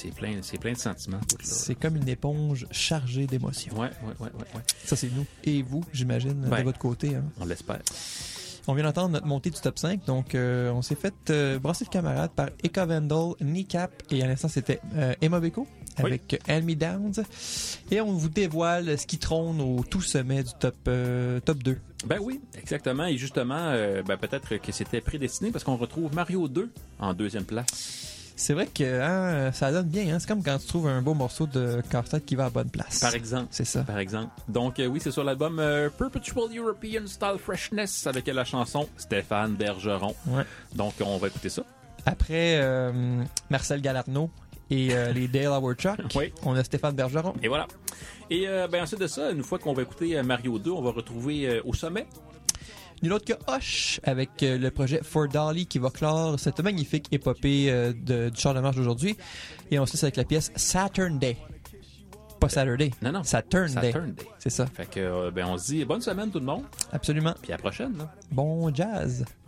c'est plein de sentiments. C'est comme une éponge chargée d'émotions. Ouais. Ça, c'est nous. Et vous, j'imagine, de votre côté. Hein. On l'espère. On vient d'entendre notre montée du top 5. Donc, on s'est fait brasser le camarade par Eka Vandal, Kneecap. Et à l'instant, c'était Emma Beko avec Hand Me Downs. Et on vous dévoile ce qui trône au tout sommet du top 2. Ben oui, exactement. Et justement, peut-être que c'était prédestiné parce qu'on retrouve Mario 2 en deuxième place. C'est vrai que ça donne bien. Hein? C'est comme quand tu trouves un beau morceau de casse-tête qui va à la bonne place. Par exemple. C'est ça. Par exemple. Donc, oui, c'est sur l'album Perpetual European Style Freshness avec la chanson Stéphane Bergeron. Ouais. Donc, on va écouter ça. Après Marcel Galarno et les Dale Howard Chuck, on a Stéphane Bergeron. Et voilà. Et ensuite de ça, une fois qu'on va écouter Mario 2, on va retrouver Au Sommet. Nul autre que Hush avec le projet For Dolly qui va clore cette magnifique épopée du char de marche d'aujourd'hui. Et on se laisse avec la pièce Saturn Day. Pas Saturday. Non. Saturn Day. C'est ça. Fait que, on se dit bonne semaine tout le monde. Absolument. Puis à la prochaine. Là. Bon jazz.